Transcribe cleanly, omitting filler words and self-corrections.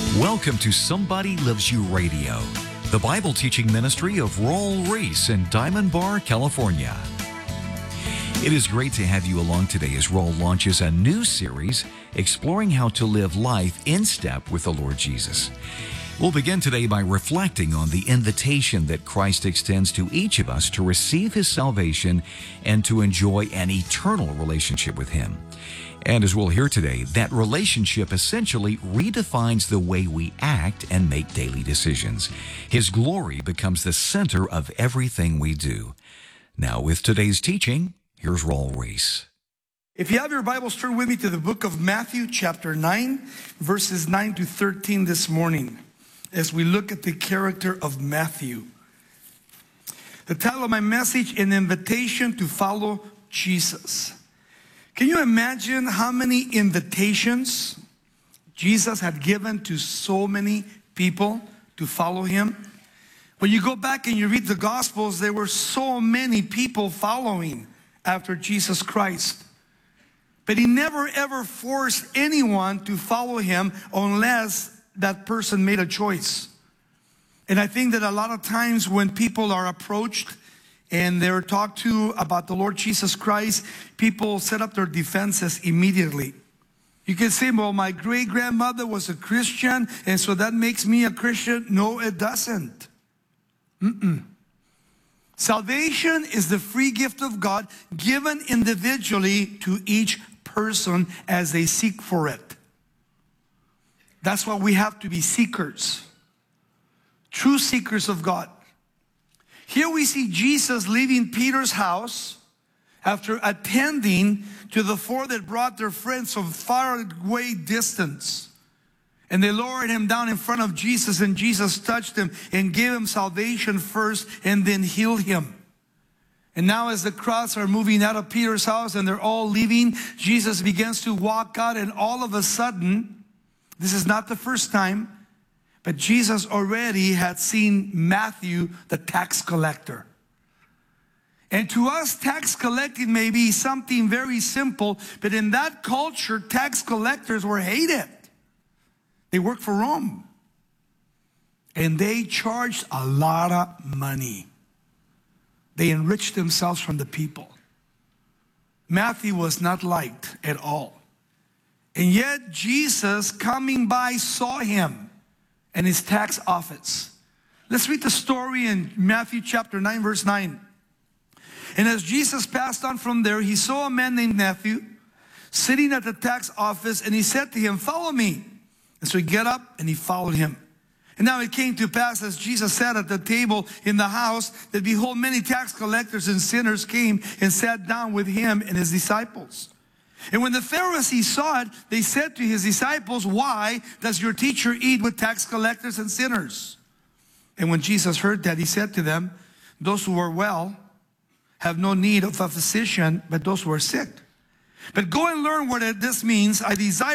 Welcome to Somebody Loves You Radio, the Bible teaching ministry of Raul Reese in Diamond Bar, California. It is great to have you along today as Raul launches a new series exploring how to live life in step with the Lord Jesus. We'll begin today by reflecting on the invitation that Christ extends to each of us to receive His salvation and to enjoy an eternal relationship with Him. And as we'll hear today, that relationship essentially redefines the way we act and make daily decisions. His glory becomes the center of everything we do. Now, with today's teaching, here's Raul Reese. If you have your Bibles, turn with me to the book of Matthew, chapter 9, verses 9 to 13 this morning, as we look at the character of Matthew. The title of my message, An Invitation to Follow Jesus. Can you imagine how many invitations Jesus had given to so many people to follow Him? When you go back and you read the Gospels, there were so many people following after Jesus Christ. But He never ever forced anyone to follow Him unless that person made a choice. And I think that a lot of times when people are approached and they're talked to about the Lord Jesus Christ, people set up their defenses immediately. You can say, well, my great-grandmother was a Christian, and so that makes me a Christian. No, it doesn't. Salvation is the free gift of God given individually to each person as they seek for it. That's why we have to be seekers, true seekers of God. Here we see Jesus leaving Peter's house after attending to the four that brought their friends from far away distance. And they lowered him down in front of Jesus, and Jesus touched him and gave him salvation first and then healed him. And now as the crowds are moving out of Peter's house and they're all leaving, Jesus begins to walk out, and all of a sudden, this is not the first time, but Jesus already had seen Matthew, the tax collector. And to us, tax collecting may be something very simple, but in that culture, tax collectors were hated. They worked for Rome. And they charged a lot of money. They enriched themselves from the people. Matthew was not liked at all. And yet Jesus, coming by, saw him and his tax office. Let's read the story in Matthew chapter 9, verse 9. And as Jesus passed on from there, he saw a man named Matthew sitting at the tax office, and he said to him, "Follow me." And so he got up and he followed him. And now it came to pass, as Jesus sat at the table in the house, that behold, many tax collectors and sinners came and sat down with him and his disciples. And when the Pharisees saw it, they said to his disciples, "Why does your teacher eat with tax collectors and sinners?" And when Jesus heard that, he said to them, "Those who are well have no need of a physician, but those who are sick. But go and learn what this means. I desire